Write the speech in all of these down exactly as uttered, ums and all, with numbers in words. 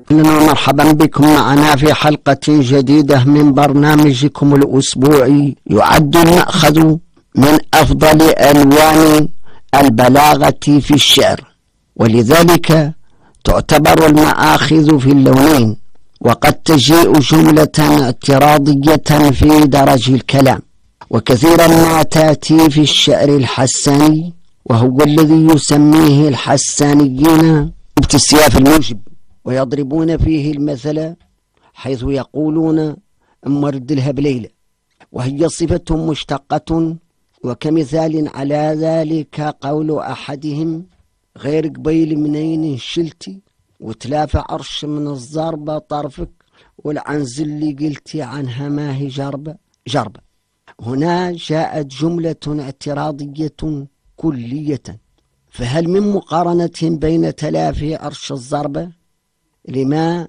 أهلا ومرحبا بكم معنا في حلقة جديدة من برنامجكم الأسبوعي يعد المأخذ من أفضل ألوان البلاغة في الشعر، ولذلك تعتبر المآخذ في اللونين، وقد تجيء جملة اعتراضية في درج الكلام، وكثيرا ما تأتي في الشعر الحساني، وهو الذي يسميه الحسانيين بالسياف الموجب، ويضربون فيه المثل حيث يقولون مرد الهب ليلة، وهي صفة مشتقة. وكمثال على ذلك قول أحدهم: غير قبيل منين شلتي وتلافى عرش من الضربة طرفك، والعنز اللي قلتي عنها ما هي جربة جربة. هنا جاءت جملة اعتراضية كلية، فهل من مقارنة بين تلافي عرش الضربة لما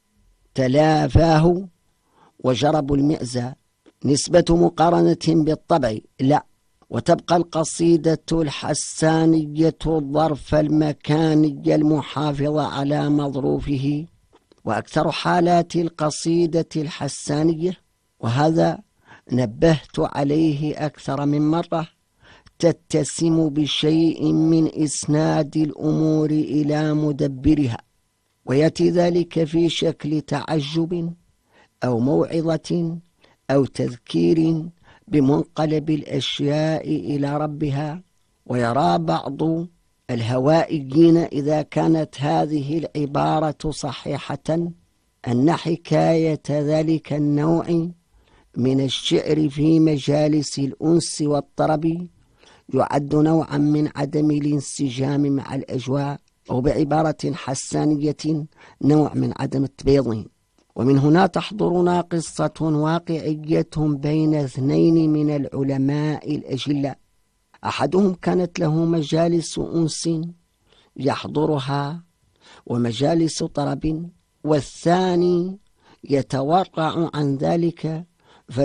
تلافاه وجرب المئزة نسبة مقارنة بالطبع؟ لا، وتبقى القصيدة الحسانية الظرف المكاني المحافظ على مظروفه. وأكثر حالات القصيدة الحسانية، وهذا نبهت عليه أكثر من مرة، تتسم بشيء من إسناد الأمور إلى مدبرها، ويأتي ذلك في شكل تعجب أو موعظة أو تذكير بمنقلب الأشياء إلى ربها. ويرى بعض الهوائيين إذا كانت هذه العبارة صحيحة أن حكاية ذلك النوع من الشعر في مجالس الأنس والطرب يعد نوعا من عدم الانسجام مع الأجواء، أو بعبارة حسانية نوع من عدم التبيض. ومن هنا تحضرنا قصة واقعية بين اثنين من العلماء الأجلاء، أحدهم كانت له مجالس أنس يحضرها ومجالس طرب، والثاني يتورع عن ذلك